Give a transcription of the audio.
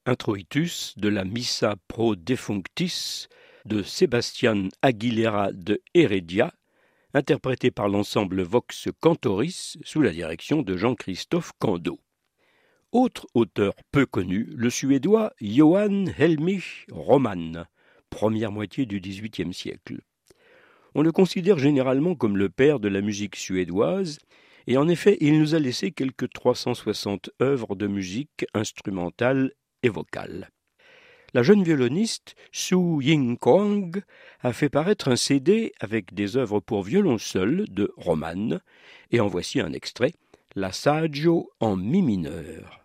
introitus de la Missa pro defunctis de Sebastián Aguilera de Heredia, interprété par l'ensemble Vox Cantoris sous la direction de Jean-Christophe Candeau. Autre auteur peu connu, le Suédois Johan Helmich Roman, première moitié du XVIIIe siècle. On le considère généralement comme le père de la musique suédoise, et en effet, il nous a laissé quelques 360 œuvres de musique instrumentale et vocale. La jeune violoniste Su Ying Kwang a fait paraître un CD avec des œuvres pour violon seul de Roman, et en voici un extrait, l'Assaggio en mi mineur.